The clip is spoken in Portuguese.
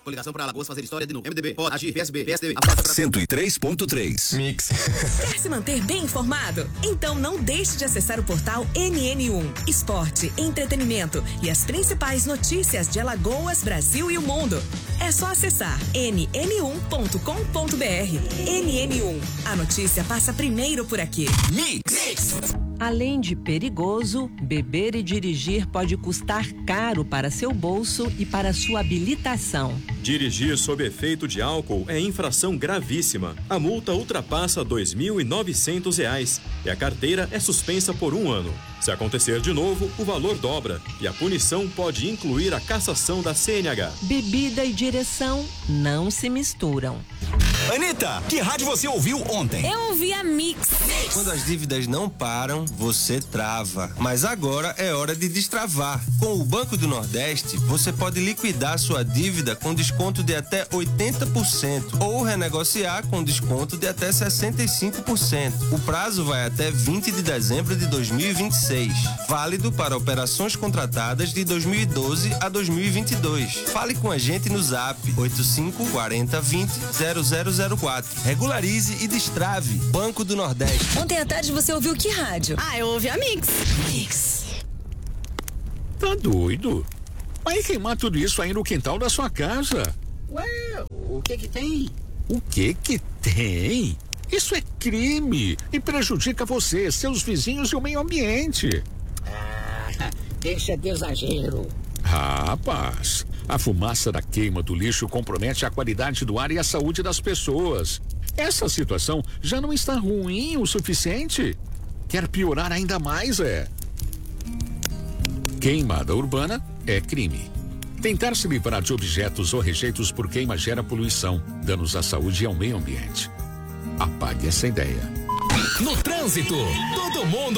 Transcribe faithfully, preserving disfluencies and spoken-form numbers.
Coligação para Alagoas fazer história de novo. M D B, pode agir, P S B, P S D B. cento e três ponto três. Mix. Quer se manter bem informado? Então não deixe de acessar o portal N N um. Esporte, entretenimento e as principais notícias de Alagoas, Brasil e o mundo. É só acessar n n um ponto com ponto b r. N N um. A notícia passa primeiro por aqui. Mix. Além de perigoso, beber e dirigir pode custar caro para seu bolso e para sua habilitação. Dirigir sob efeito de álcool é infração gravíssima. A multa ultrapassa dois mil e novecentos reais e a carteira é suspensa por um ano. Se acontecer de novo, o valor dobra e a punição pode incluir a cassação da C N H. Bebida e direção não se misturam. Anitta, que rádio você ouviu ontem? Eu ouvi a Mix. Quando as dívidas não param, você trava. Mas agora é hora de destravar. Com o Banco do Nordeste, você pode liquidar sua dívida com desconto de até oitenta por cento ou renegociar com desconto de até sessenta e cinco por cento. O prazo vai até vinte de dezembro de dois mil e vinte e seis. Válido para operações contratadas de dois mil e doze a dois mil e vinte e dois. Fale com a gente no Zap oito cinco quatro zero vinte zero zero zero quatro. Regularize e destrave. Banco do Nordeste. Ontem à tarde você ouviu que rádio? Ah, eu ouvi a Mix. Mix. Tá doido? Vai queimar tudo isso aí no quintal da sua casa. Ué, o que que tem? O que que tem? Isso é crime e prejudica você, seus vizinhos e o meio ambiente. Ah, deixa de exagero. Rapaz, a fumaça da queima do lixo compromete a qualidade do ar e a saúde das pessoas. Essa situação já não está ruim o suficiente? Quer piorar ainda mais, é? Queimada urbana é crime. Tentar se livrar de objetos ou rejeitos por queima gera poluição, danos à saúde e ao meio ambiente. Apague essa ideia. No trânsito, todo mundo